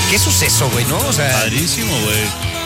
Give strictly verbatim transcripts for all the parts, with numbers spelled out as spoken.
qué suceso, güey, ¿no? O sea, padrísimo, güey.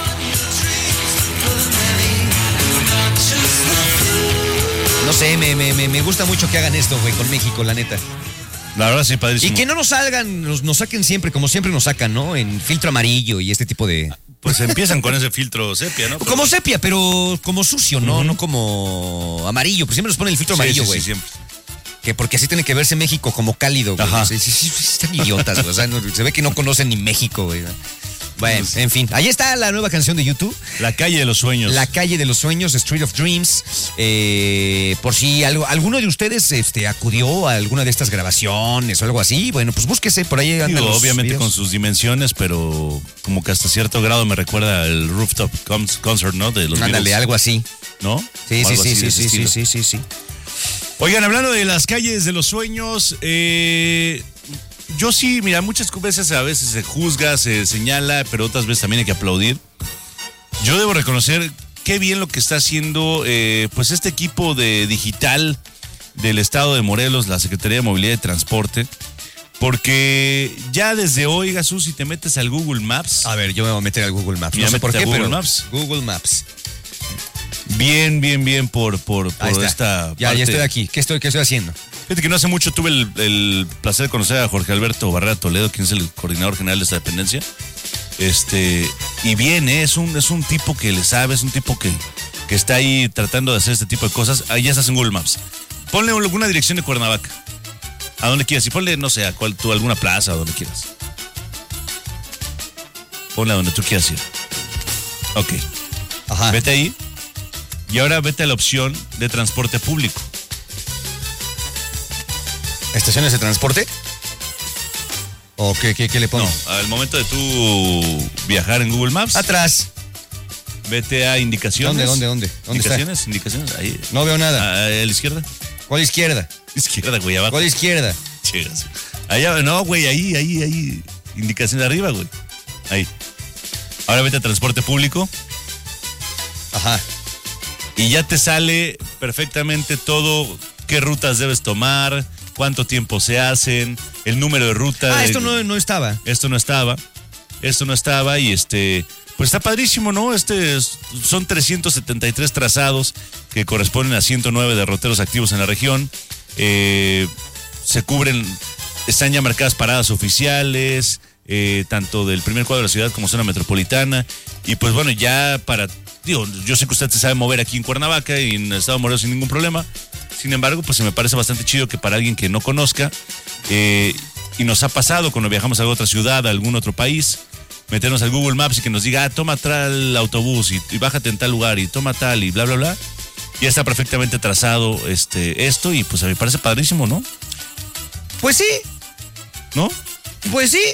No sé, me, me, me gusta mucho que hagan esto, güey, con México, la neta. La verdad sí, padrísimo. Y que no nos salgan, nos, nos saquen siempre, como siempre nos sacan, ¿no? En filtro amarillo y este tipo de... Pues empiezan con ese filtro sepia, ¿no? Pero... Como sepia, pero como sucio, ¿no? Uh-huh. No como amarillo, pues siempre nos ponen el filtro sí, amarillo, sí, güey. Sí, siempre. Que porque así tiene que verse México como cálido, güey. Ajá. Sí, sí, sí, sí, están idiotas, güey. O sea, no, se ve que no conocen ni México, güey. Bueno, en fin. Ahí está la nueva canción de YouTube. La calle de los sueños. La calle de los sueños, Street of Dreams. Eh, por si algo, alguno de ustedes este, acudió a alguna de estas grabaciones o algo así, bueno, pues búsquese por ahí. Digo, obviamente videos. Con sus dimensiones, pero como que hasta cierto grado me recuerda el Rooftop Concert, ¿no? De los Ándale, Beatles. algo así. ¿No? Sí, sí, sí, sí, sí, sí, sí, sí, sí. Oigan, hablando de las calles de los sueños, eh... yo sí, mira, muchas veces a veces se juzga, se señala, pero otras veces también hay que aplaudir. Yo debo reconocer qué bien lo que está haciendo eh, pues este equipo de digital del estado de Morelos, la Secretaría de Movilidad y Transporte, porque ya desde hoy, Gasú, si te metes al Google Maps. A ver, yo me voy a meter al Google Maps. No sé por qué, Google pero Maps. Google Maps. Bien, bien, bien por, por, por esta Ya, parte. ya estoy aquí. ¿Qué estoy, qué estoy haciendo? Fíjate que no hace mucho tuve el, el placer de conocer a Jorge Alberto Barrera Toledo, quien es el coordinador general de esta dependencia. Este, y bien, ¿eh? es un, es un tipo que le sabe, es un tipo que, que está ahí tratando de hacer este tipo de cosas. Ahí ya estás en Google Maps. Ponle alguna dirección de Cuernavaca. A donde quieras. Y ponle, no sé, a cual, tú, alguna plaza, a donde quieras. Ponle a donde tú quieras ir. Ok. Ajá. Vete ahí. Y ahora vete a la opción de transporte público. ¿Estaciones de transporte? ¿O qué, qué, qué le pongo? No, al momento de tú viajar en Google Maps. Atrás. Vete a indicaciones. ¿Dónde, dónde, dónde? ¿Dónde indicaciones, está? indicaciones, ahí. No veo nada. A, a la izquierda. ¿Cuál izquierda? Izquierda, güey, abajo. ¿Cuál izquierda? Chigas. Allá, no, güey, ahí, ahí, ahí. Indicaciones arriba, güey. Ahí. Ahora vete a transporte público. Ajá. Y ya te sale perfectamente todo, qué rutas debes tomar, cuánto tiempo se hacen, el número de rutas. Ah, esto no, no estaba. Esto no estaba. Esto no estaba y este, pues está padrísimo, ¿no? Este es, son trescientos setenta y tres trazados que corresponden a ciento nueve derroteros activos en la región. Eh, se cubren, están ya marcadas paradas oficiales, eh, tanto del primer cuadro de la ciudad como zona metropolitana. Y pues bueno, ya para... Digo, yo sé que usted se sabe mover aquí en Cuernavaca y en el estado de Morelos sin ningún problema. Sin embargo, pues se me parece bastante chido que para alguien que no conozca, eh, y nos ha pasado cuando viajamos a otra ciudad, a algún otro país, meternos al Google Maps y que nos diga, ah, toma tal autobús y, y bájate en tal lugar y toma tal y bla, bla, bla. Ya está perfectamente trazado este, esto y pues a mí me parece padrísimo, ¿no? Pues sí. ¿No? Pues sí.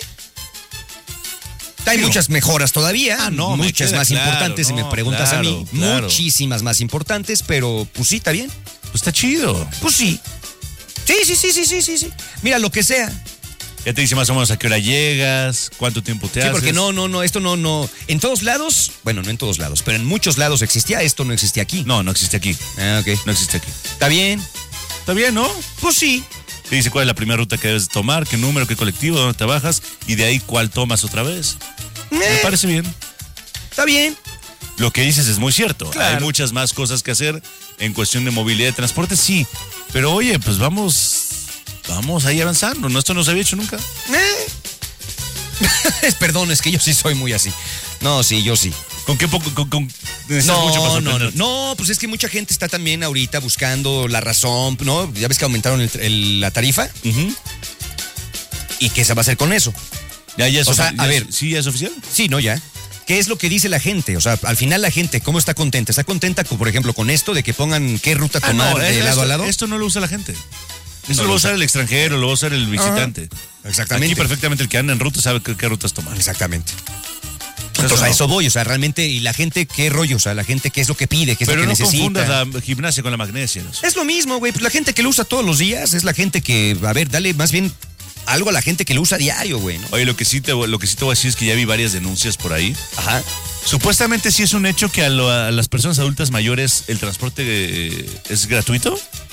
Hay Digo, muchas mejoras todavía, ah, no, muchas más claro, importantes, no, si me preguntas claro, a mí. claro. Muchísimas más importantes, pero pues sí, está bien. Pues está chido. Pues sí. Sí, sí, sí, sí, sí, sí, sí. Mira, lo que sea. Ya te dice más o menos a qué hora llegas, cuánto tiempo te Sí, haces. porque no, no, no, esto no, no. En todos lados, bueno, no en todos lados, pero en muchos lados existía, esto no existía aquí. No, no existe aquí. Ah, ok. No existe aquí. Está bien. Está bien, ¿no? Pues sí. Te dice cuál es la primera ruta que debes tomar, qué número, qué colectivo, dónde te bajas y de ahí cuál tomas otra vez. Eh, Me parece bien. Está bien. Lo que dices es muy cierto. Claro. Hay muchas más cosas que hacer en cuestión de movilidad y transporte, sí. Pero oye, pues vamos, vamos ahí avanzando. No, esto no se había hecho nunca. Eh. Perdón, es que yo sí soy muy así. No, sí, yo sí. ¿Con qué poco? Con, con, necesitas No, mucho para no, no, sorprenderte. no, pues es que mucha gente está también ahorita buscando la razón, ¿no? Ya ves que aumentaron el- el- la tarifa Ujú. y qué se va a hacer con eso. Ya, ya es O sea, ofi- a ya ver. es- ¿Sí ya es oficial? Sí, ¿no? Ya. ¿Qué es lo que dice la gente? O sea, al final la gente, ¿cómo está contenta? ¿Está contenta, con, por ejemplo, con esto de que pongan qué ruta Ah, tomar no, de esto, lado a lado? Esto no lo usa la gente. No Esto lo lo va a usa. usar el extranjero, lo va a usar el visitante. Exactamente. Aquí perfectamente el que anda en ruta sabe qué, qué rutas tomar. Exactamente. Eso Entonces a no. eso voy, o sea, realmente, y la gente, ¿qué rollo? O sea, la gente, ¿qué es lo que pide? ¿Qué es Pero lo que no necesita? confundas la gimnasia con la magnesia. ¿No? Es lo mismo, güey. Pues la gente que lo usa todos los días es la gente que, a ver, dale más bien algo a la gente que lo usa a diario, güey, ¿no? Oye, lo que sí te, lo que sí te voy a decir es que ya vi varias denuncias por ahí. Ajá. Supuestamente sí es un hecho que a, lo- a las personas adultas mayores el transporte eh, es gratuito.